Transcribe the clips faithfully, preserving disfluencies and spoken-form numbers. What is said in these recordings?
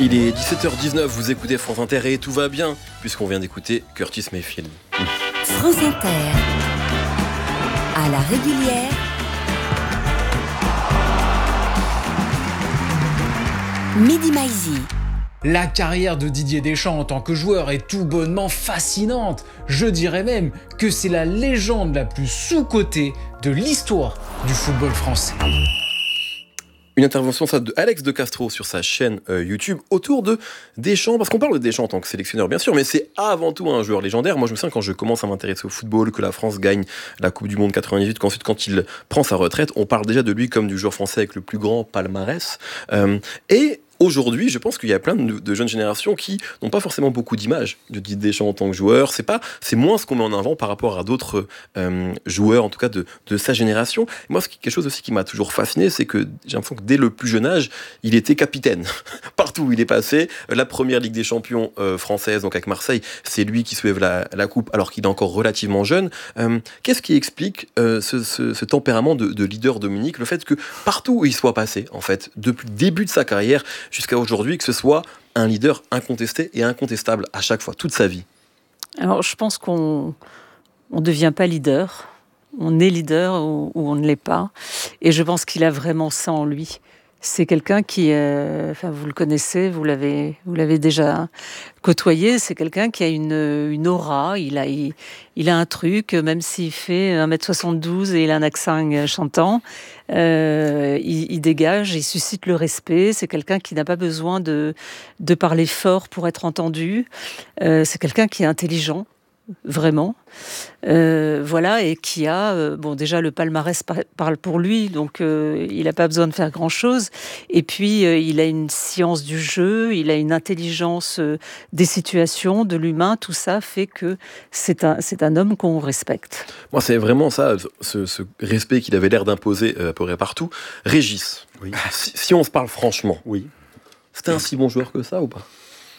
Il est dix-sept heures dix-neuf, vous écoutez France Inter et tout va bien, puisqu'on vient d'écouter Curtis Mayfield. France Inter, à la régulière, Midi Maizy. La carrière de Didier Deschamps en tant que joueur est tout bonnement fascinante. Je dirais même que c'est la légende la plus sous-cotée de l'histoire du football français. Une intervention ça, de Alex de Castro sur sa chaîne euh, YouTube autour de Deschamps, parce qu'on parle de Deschamps en tant que sélectionneur bien sûr, mais c'est avant tout un joueur légendaire. Moi je me souviens quand je commence à m'intéresser au football, que la France gagne la Coupe du Monde quatre-vingt-dix-huit, qu'ensuite quand il prend sa retraite, on parle déjà de lui comme du joueur français avec le plus grand palmarès. Euh, et aujourd'hui, je pense qu'il y a plein de, de jeunes générations qui n'ont pas forcément beaucoup d'images de Didier Deschamps en tant que joueur. C'est pas, c'est moins ce qu'on met en avant par rapport à d'autres euh, joueurs, en tout cas de, de sa génération. Et moi, c'est quelque chose aussi qui m'a toujours fasciné, c'est que j'ai l'impression que dès le plus jeune âge, il était capitaine. Partout où il est passé, la première Ligue des Champions euh, française, donc avec Marseille, c'est lui qui soulève la, la coupe alors qu'il est encore relativement jeune. Euh, qu'est-ce qui explique euh, ce, ce, ce tempérament de, de leader Dominique, le fait que partout où il soit passé, en fait, depuis le début de sa carrière jusqu'à aujourd'hui, que ce soit un leader incontesté et incontestable à chaque fois, toute sa vie? Alors, je pense qu'on ne devient pas leader. On est leader ou, ou on ne l'est pas. Et je pense qu'il a vraiment ça en lui. C'est quelqu'un qui, euh, enfin, vous le connaissez, vous l'avez, vous l'avez déjà côtoyé. C'est quelqu'un qui a une, une aura. Il a, il, il a un truc, même s'il fait un mètre soixante-douze et il a un accent chantant, euh, il, il dégage, il suscite le respect. C'est quelqu'un qui n'a pas besoin de, de parler fort pour être entendu. Euh, c'est quelqu'un qui est intelligent. Vraiment, euh, voilà, et qui a, euh, bon, déjà le palmarès par- parle pour lui, donc euh, il n'a pas besoin de faire grand-chose, et puis euh, il a une science du jeu, il a une intelligence euh, des situations, de l'humain, tout ça fait que c'est un, c'est un homme qu'on respecte. Moi, c'est vraiment ça, ce, ce respect qu'il avait l'air d'imposer euh, à peu près partout. Régis, Oui. si, si on se parle franchement, Oui. c'était un si bon joueur que ça ou pas?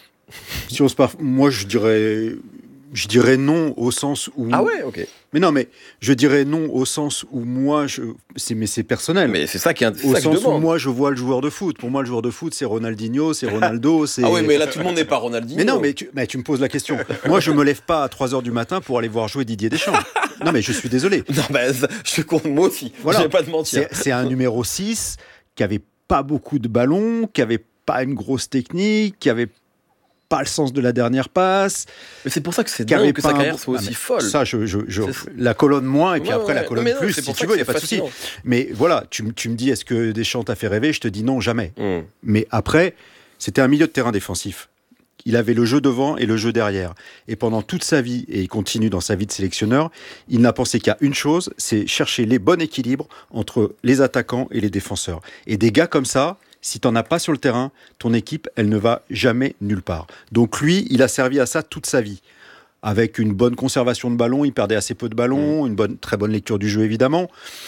Si on se parle, moi je dirais, je dirais non au sens où. Ah ouais, ok. Mais non, mais je dirais non au sens où moi, je, c'est, mais c'est personnel. Mais c'est ça qui est c'est Au ça que je sens où demande. moi je vois le joueur de foot. Pour moi, le joueur de foot, c'est Ronaldinho, c'est Ronaldo, c'est. Ah oui, mais là tout le monde n'est pas Ronaldinho. Mais non, mais tu, mais tu me poses la question. Moi, je me lève pas à trois heures du matin pour aller voir jouer Didier Deschamps. Non, mais je suis désolé. Non, bah, ça, je te compte moi aussi. Voilà. Je vais pas te mentir. C'est, c'est un numéro six qui avait pas beaucoup de ballons, qui avait pas une grosse technique, qui avait pas le sens de la dernière passe. Mais c'est pour ça que c'est qui avait dingue que sa pas un carrière bon- soit Ah, aussi mais folle. Ça, je, je, je- C'est- la colonne moins et puis Ouais, après ouais, la ouais. colonne Non, mais non, plus, c'est si pour tu ça veux, il n'y que a pas de c'est souci. fascinant. Mais voilà, tu, m- tu me dis, est-ce que Deschamps t'a fait rêver? Je te dis non, jamais. Hum. Mais après, c'était un milieu de terrain défensif. Il avait le jeu devant et le jeu derrière. Et pendant toute sa vie, et il continue dans sa vie de sélectionneur, il n'a pensé qu'à une chose, c'est chercher les bons équilibres entre les attaquants et les défenseurs. Et des gars comme ça, si t'en as pas sur le terrain, ton équipe, elle ne va jamais nulle part. Donc lui, il a servi à ça toute sa vie. Avec une bonne conservation de ballon, il perdait assez peu de ballons, une bonne, très bonne lecture du jeu évidemment.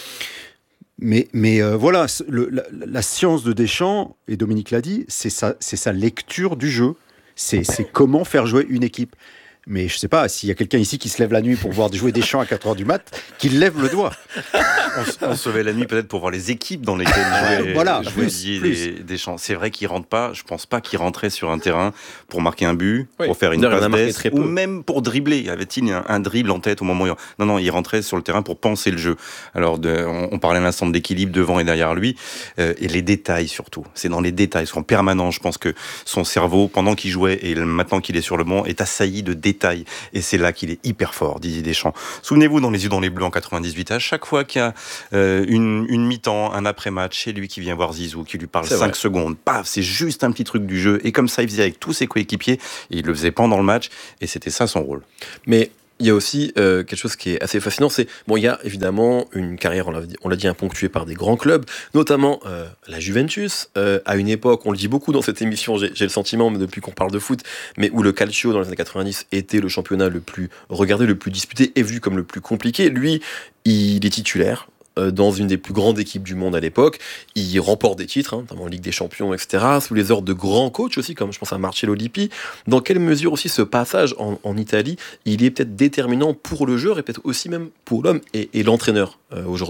Mais, mais euh, voilà, c- le- la, la science de Deschamps, et Dominique l'a dit, c'est sa, c'est sa lecture du jeu. C'est, c'est comment faire jouer une équipe. Mais je sais pas, s'il y a quelqu'un ici qui se lève la nuit pour voir jouer Deschamps à quatre heures du mat, qu'il lève le doigt. On, se- on se levait la nuit peut-être pour voir les équipes dans lesquelles jouait, Voilà, jouait plus, Didier plus. Des- Deschamps. C'est vrai qu'il rentre pas. Je pense pas qu'il rentrait sur un terrain pour marquer un but, Oui. pour faire une D'ailleurs, il en a passe marqué d'ess, très ou peu. même pour dribbler. Avait-il un, un dribble en tête au moment où il... Non, non, il rentrait sur le terrain pour penser le jeu. Alors, de, on, on parlait à l'instant de l'équilibre devant et derrière lui, euh, et les détails surtout. C'est dans les détails. En permanence, je pense que son cerveau, pendant qu'il jouait et maintenant qu'il est sur le banc, est assailli de détails. Et c'est là qu'il est hyper fort, Didier Deschamps. Souvenez-vous, dans Les Yeux dans les Bleus en quatre-vingt-dix-huit, à chaque fois qu'il y a euh, une, une mi-temps, un après-match, c'est lui qui vient voir Zizou, qui lui parle C'est cinq vrai. secondes. Paf, c'est juste un petit truc du jeu. Et comme ça, il faisait avec tous ses coéquipiers. Et il le faisait pendant le match. Et c'était ça son rôle. Mais il y a aussi euh, quelque chose qui est assez fascinant, c'est, bon, il y a évidemment une carrière, on l'a dit, on l'a dit, hein, ponctuée par des grands clubs, notamment euh, la Juventus, euh, à une époque, on le dit beaucoup dans cette émission, j'ai, j'ai le sentiment, mais depuis qu'on parle de foot, mais où le calcio dans les années quatre-vingt-dix était le championnat le plus regardé, le plus disputé et vu comme le plus compliqué. Lui, il est titulaire euh, dans une des plus grandes équipes du monde à l'époque. Il remporte des titres, hein, notamment Ligue des Champions, et cetera, sous les ordres de grands coachs aussi, comme je pense à Marcello Lippi. Dans quelle mesure aussi ce passage en, en Italie, il est peut-être déterminant pour le joueur et peut-être aussi même pour l'homme et, et l'entraîneur euh, aujourd'hui?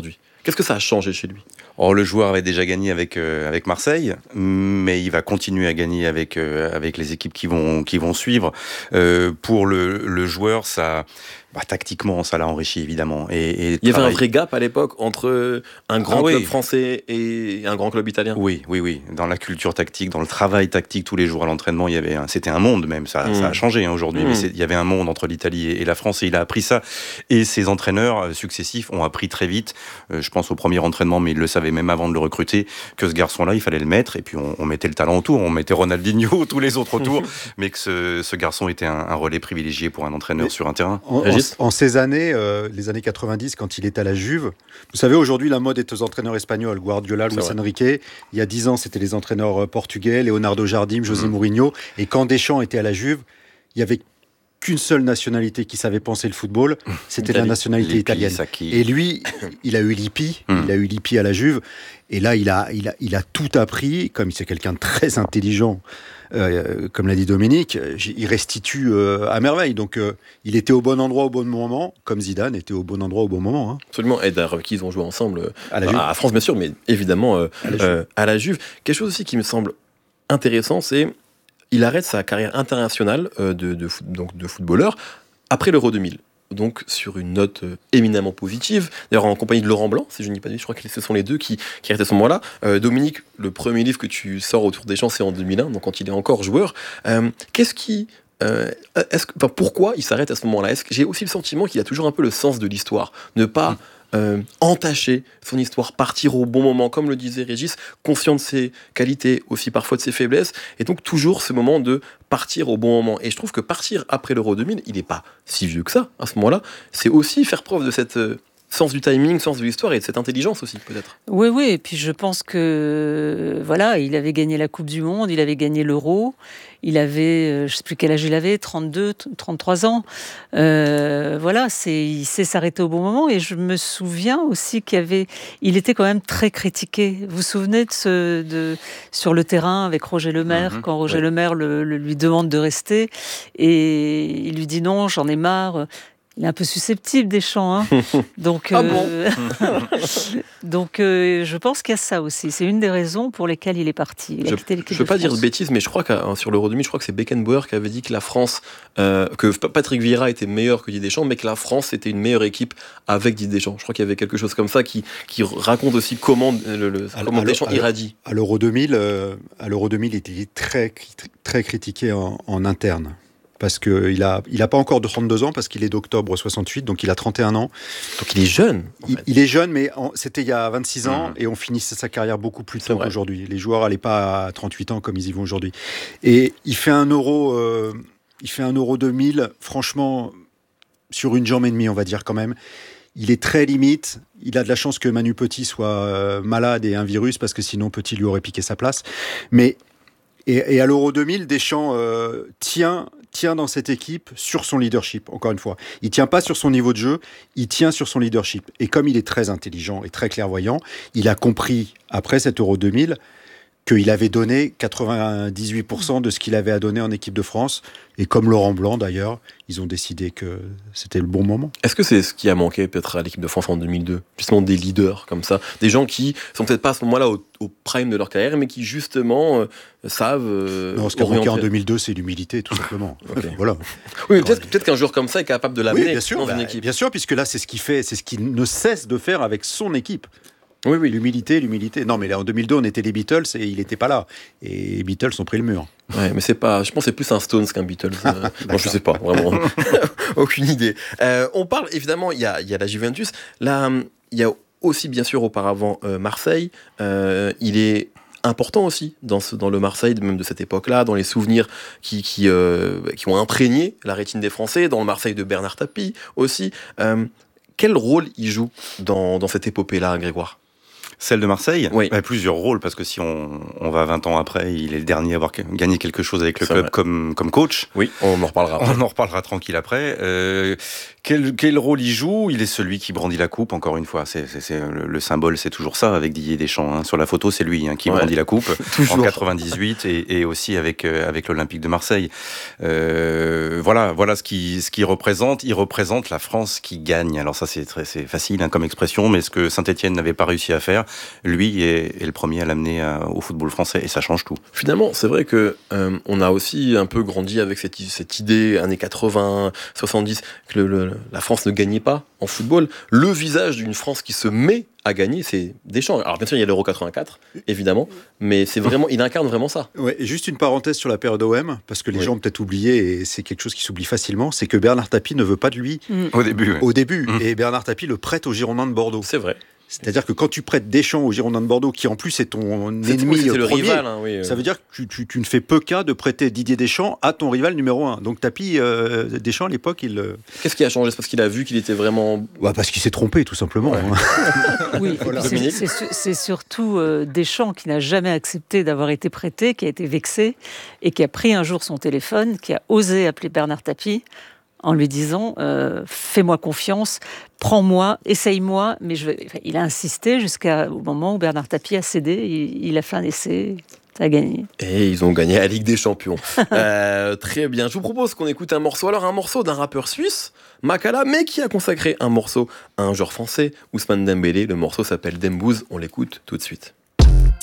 Qu'est-ce que ça a changé chez lui ? Oh, le joueur avait déjà gagné avec, euh, avec Marseille, mais il va continuer à gagner avec, euh, avec les équipes qui vont, qui vont suivre. Euh, pour le, le joueur, ça... Bah, tactiquement, ça l'a enrichi, évidemment. Et, et il y travail... avait un vrai gap à l'époque entre un grand ah, club oui. français et un grand club italien. Oui, oui, oui. Dans la culture tactique, dans le travail tactique tous les jours à l'entraînement, il y avait un... c'était un monde même. Ça, mmh. ça a changé hein, aujourd'hui, mmh. mais il y avait un monde entre l'Italie et, et la France et il a appris ça. Et ses entraîneurs successifs ont appris très vite, euh, je pense au premier entraînement, mais ils le savaient même avant de le recruter, que ce garçon-là, il fallait le mettre. Et puis on, on mettait le talent autour, on mettait Ronaldinho, tous les autres autour, mais que ce, ce garçon était un, un relais privilégié pour un entraîneur mais sur un terrain. En, en, en ces années, Euh, les années quatre-vingt-dix, quand il est à la Juve. Vous savez, aujourd'hui, la mode est aux entraîneurs espagnols. Guardiola, Luis Enrique. Il y a dix ans, c'était les entraîneurs portugais, Leonardo Jardim, José mmh. Mourinho. Et quand Deschamps était à la Juve, il y avait qu'une seule nationalité qui savait penser le football, c'était Italie. La nationalité Lippi, italienne. Sacchi. Et lui, il a eu Lippi, mmh. il a eu Lippi à la Juve. Et là, il a, il a, il a tout appris. Comme c'est quelqu'un de très intelligent, Euh, comme l'a dit Dominique, il restitue euh, à merveille. Donc, euh, il était au bon endroit au bon moment, comme Zidane était au bon endroit au bon moment. Hein. Absolument. Et d'ailleurs, qu'ils ont joué ensemble à, la Juve. à France, bien sûr, mais évidemment euh, à, la euh, à la Juve. Quelque chose aussi qui me semble intéressant, c'est qu'il arrête sa carrière internationale euh, de, de, donc de footballeur après l'Euro deux mille. Donc sur une note euh, éminemment positive, d'ailleurs en compagnie de Laurent Blanc, si je ne dis pas de je crois que ce sont les deux qui, qui arrêtent à ce moment-là. Euh, Dominique, le premier livre que tu sors autour des champs, c'est en deux mille un, donc quand il est encore joueur. Euh, qu'est-ce qui... Euh, est-ce que, enfin, pourquoi il s'arrête à ce moment-là ? Est-ce que j'ai aussi le sentiment qu'il a toujours un peu le sens de l'histoire, ne pas... Mmh. Euh, entacher son histoire, partir au bon moment, comme le disait Régis, conscient de ses qualités, aussi parfois de ses faiblesses, et donc toujours ce moment de partir au bon moment. Et je trouve que partir après l'Euro deux mille, il n'est pas si vieux que ça, à ce moment-là, c'est aussi faire preuve de cette... Euh, sens du timing, sens de l'histoire et de cette intelligence aussi, peut-être. Oui, oui, et puis je pense que, voilà, il avait gagné la Coupe du Monde, il avait gagné l'Euro, il avait, je ne sais plus quel âge il avait, trente-deux, trente-trois ans. Euh, voilà, c'est, il sait s'arrêter au bon moment, et je me souviens aussi qu'il y avait, il était quand même très critiqué. Vous vous souvenez de ce, de, sur le terrain avec Roger Lemaire, mmh, quand Roger ouais. Lemaire le, le, lui demande de rester, et il lui dit non, j'en ai marre. Il est un peu susceptible, Deschamps. Hein. Donc, ah euh... bon Donc euh, je pense qu'il y a ça aussi. C'est une des raisons pour lesquelles il est parti. Il a je quitté l'équipe ne veux de pas France. dire de bêtises, mais je crois que sur l'Euro deux mille, je crois que c'est Beckenbauer qui avait dit que la France, euh, que Patrick Vieira était meilleur que Didier Deschamps, mais que la France était une meilleure équipe avec Didier Deschamps. Je crois qu'il y avait quelque chose comme ça qui, qui raconte aussi comment, le, le, à, comment à Deschamps irradie. À l'Euro deux mille, euh, à l'Euro deux mille, il était très, très critiqué en, en interne. Parce qu'il n'a il a pas encore de trente-deux ans, parce qu'il est d'octobre soixante-huit, donc il a trente et un ans. Donc il est jeune. En il, fait. il est jeune, mais en, c'était il y a vingt-six ans, mmh. et on finissait sa carrière beaucoup plus tôt qu'aujourd'hui. Les joueurs n'allaient pas à trente-huit ans comme ils y vont aujourd'hui. Et il fait un euro, euh, il fait un euro deux mille, franchement, sur une jambe et demie, on va dire quand même. Il est très limite. Il a de la chance que Manu Petit soit euh, malade et un virus, parce que sinon Petit lui aurait piqué sa place. Mais et, et à l'Euro deux mille, Deschamps euh, tient, tient dans cette équipe sur son leadership, encore une fois. Il ne tient pas sur son niveau de jeu, il tient sur son leadership. Et comme il est très intelligent et très clairvoyant, il a compris, après cet Euro deux mille, qu'il avait donné quatre-vingt-dix-huit pour cent de ce qu'il avait à donner en équipe de France. Et comme Laurent Blanc, d'ailleurs, ils ont décidé que c'était le bon moment. Est-ce que c'est ce qui a manqué peut-être à l'équipe de France en deux mille deux ? Justement des leaders comme ça, des gens qui sont peut-être pas à ce moment-là au, au prime de leur carrière, mais qui justement euh, savent euh, Non, ce qui a manqué en deux mille deux, c'est l'humilité, tout simplement. Okay. Voilà. Oui, mais peut-être, peut-être qu'un joueur comme ça est capable de l'amener oui, bien sûr, dans bah, une équipe. Bien sûr, puisque là, c'est ce qu'il fait, c'est ce qu'il ne cesse de faire avec son équipe. Oui, oui. L'humilité, l'humilité. Non, mais là, en deux mille deux, on était les Beatles et il n'était pas là. Et les Beatles ont pris le mur. Ouais, mais c'est pas. Je pense que c'est plus un Stones qu'un Beatles. Euh, non, je sais pas, vraiment. Aucune idée. Euh, on parle, évidemment, il y a, il y a la Juventus. Là, il y a aussi, bien sûr, auparavant, euh, Marseille. Euh, il est important aussi dans, ce, dans le Marseille, même de cette époque-là, dans les souvenirs qui, qui, euh, qui ont imprégné la rétine des Français, dans le Marseille de Bernard Tapie aussi. Euh, quel rôle il joue dans, dans cette épopée-là, Grégoire ? Celle de Marseille, Oui. bah, plusieurs rôles, parce que si on, on va vingt ans après, il est le dernier à avoir gagné quelque chose avec le C'est club vrai. comme, comme coach. Oui, on en reparlera après. On en reparlera tranquille après. Euh, quel, quel rôle il joue? Il est celui qui brandit la coupe, encore une fois. C'est, c'est, c'est le, le symbole, c'est toujours ça avec Didier Deschamps. Hein. Sur la photo, c'est lui hein, qui Ouais. brandit la coupe Toujours. en quatre-vingt-dix-huit et, et aussi avec, euh, avec l'Olympique de Marseille. Euh, voilà, voilà ce qu'il ce qu'il représente. Il représente la France qui gagne. Alors ça, c'est, très, c'est facile hein, comme expression, mais ce que Saint-Etienne n'avait pas réussi à faire, lui est, est le premier à l'amener à, au football français et ça change tout. Finalement, c'est vrai que euh, on a aussi un peu grandi avec cette, cette idée années quatre-vingts, soixante-dix que le, le, la France ne gagnait pas en football. Le visage d'une France qui se met à gagner, c'est Deschamps. Alors bien sûr, il y a l'Euro quatre-vingt-quatre, évidemment, mais c'est vraiment, il incarne vraiment ça. Ouais, et juste une parenthèse sur la période O M, parce que les Oui. gens ont peut-être oublié, et c'est quelque chose qui s'oublie facilement, c'est que Bernard Tapie ne veut pas de lui Au début, ouais. au début. Mmh. Et Bernard Tapie le prête aux Girondins de Bordeaux. C'est vrai. C'est-à-dire que quand tu prêtes Deschamps aux Girondins de Bordeaux, qui en plus est ton C'est, ennemi c'est le premier, rival. Hein, oui, euh. ça veut dire que tu, tu- tu ne fais peu cas de prêter Didier Deschamps à ton rival numéro un. Donc Tapie, euh, Deschamps à l'époque, il... euh, Qu'est-ce qui a changé? C'est parce qu'il a vu qu'il était vraiment. bah, parce qu'il s'est trompé tout simplement. Ouais. hein. Oui, et Voilà. puis c'est, Dominique. c'est su- c'est surtout euh, Deschamps qui n'a jamais accepté d'avoir été prêté, qui a été vexé et qui a pris un jour son téléphone, qui a osé appeler Bernard Tapie en lui disant euh, fais-moi confiance, prends-moi, essaye-moi. Mais je vais... enfin, il a insisté jusqu'au moment où Bernard Tapie a cédé. Il, il a fait un essai, ça a gagné. Et ils ont gagné la Ligue des Champions. Euh, très bien. Je vous propose qu'on écoute un morceau. Alors, un morceau d'un rappeur suisse, Makala, mais qui a consacré un morceau à un joueur français, Ousmane Dembélé. Le morceau s'appelle Dembouz. On l'écoute tout de suite.